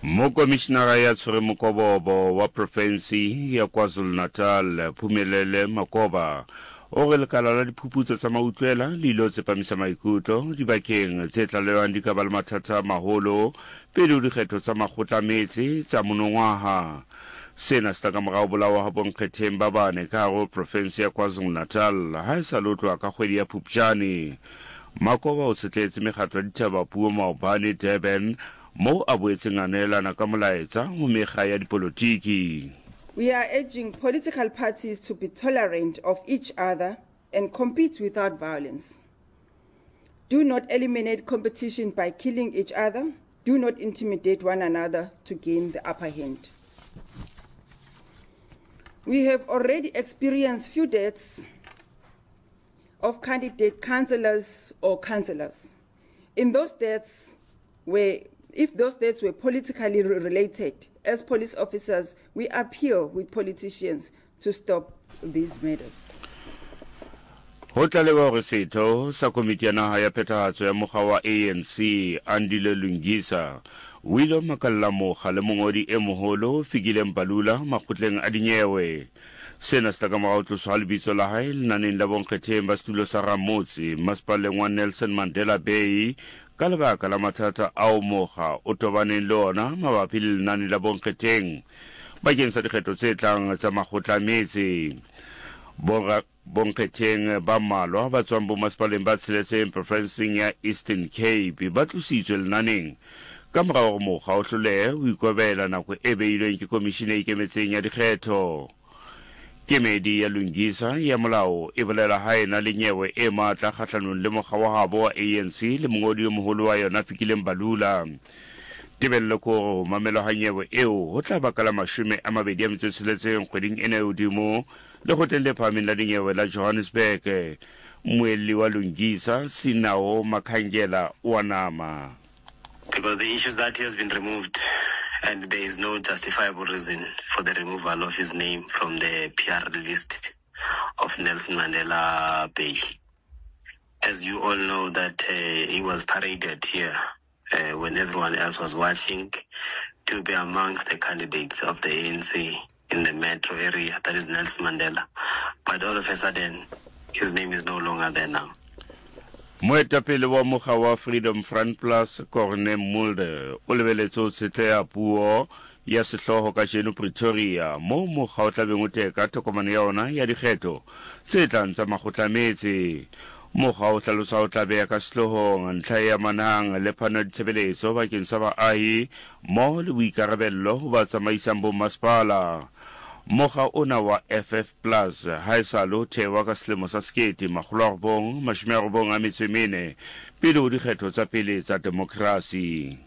Mo komishinara ya tshwere mokobobo wa provinsi ya KwaZulu-Natal Phumelele Makoba o re lekala la diphuputso tsa mautlwela le ilo tsepamisa maikutlo dibakeng tse tlalewang di ka ba le mathata maholo pele dikgetho tsa makgotla metse tsa monongwaha. Sena se tla ka morao bolawa ha bonkgetheng ba bane ka hare ho provinsi ya KwaZulu-Natal ha e sa lotlwa ka kgwedi ya Phupjane. Makoba o tshetletse mekgatlo ya dithabapuo maobane Durban mo a boetseng a neelana ka molaetsa ho mekga ya dipolotiki. We are urging political parties to be tolerant of each other and compete without violence. Do not eliminate competition by killing each other. Do not intimidate one another to gain the upper hand. We have already experienced few deaths of candidate councillors or councillors. In those deaths, if those deaths were politically related, as police officers, we appeal with politicians to stop these murders. Ho tlalewa hore setho sa komiti ya naha ya phethahatso ya mokga wa ANC Andile Lungisa o ile makalla mokga le mongodi e moholo Fikile Mbalula makgotleng a dinyewe. Sena se tla ka morao tloswa ha lebitso la hae lenaneng la bonkgetheng ba setulo sa Ramotse masepaleng wa Nelson Mandela Bay ka lebaka la mathata ao mokga o tobaneng le ona mabapi le lenane la bonkgetheng bakeng sa dikgetho tse tlang tsa makgotla metse. Bonkgetheng ba mmalwa ba tswang bomasepaleng ba tsheletseng profenseng ya Eastern Cape ba tlositswe lenaneng ka morao hore mokga o hlolehe ho ikobela nako e beilweng ke komishini e ikemetseng ya dikgetho. Kemedi ya Lungisa ya molao e bolela ha ena le nyewe e matla kgahlanong le mokga wa habo wa ANC le mongodi o moholo wa yona Fikile Mbalula. Tebello ko mamelo ha nyewe eo ho tla bakala 26 kgweding ena e hodimo le hotel le phahameng la dinyewe la Johannesburg. Moelli wa Lungisa Sinao Makhangela wa nama. Because the issues that he has been removed and there is no justifiable reason for the removal of his name from the PR list of Nelson Mandela Bay. As you all know that he was paraded here when everyone else was watching to be amongst the candidates of the ANC in the metro area, that is Nelson Mandela. But all of a sudden, his name is no longer there now. Moetapele wa mokga wa Freedom Front Plus Corne Mulder o lebeletse ho tshetlea puo ya sehloho ka jeno Pretoria mo mokga o tlabeng o teka tokomane ya ona ya dikgetho tse tlang tsa makgotla metse. Mokga o tlalosa o tlabeha ka sehlohong ntlha ya manang le phano ditshebeletso bakeng sa baahi mo le boikarabello ho ba tsamaisang bomasepala. Mokga ona wa FF Plus ha e sa lo thewa ka selemo sa 1994 pele ho dikgetho tsa pele tsa demokrasi.